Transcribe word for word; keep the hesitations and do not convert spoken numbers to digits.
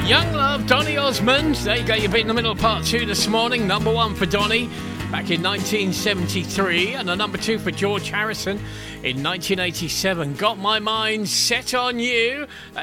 Young Love, Donny Osmond. There you go, you've been in the middle of part two this morning. Number one for Donny back in nineteen seventy-three, and a number two for George Harrison in nineteen eighty-seven. Got My Mind Set on You.